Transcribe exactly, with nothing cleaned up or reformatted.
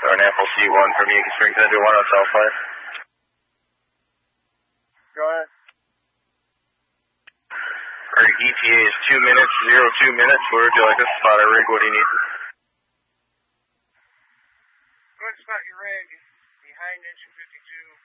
Or an Apple C one from Yankee Springs, Enter one on South Flight. Go ahead. Our E T A is two minutes, zero two minutes. Where would you like us to spot our rig? What do you need? Go ahead and spot your rig behind engine fifty-two.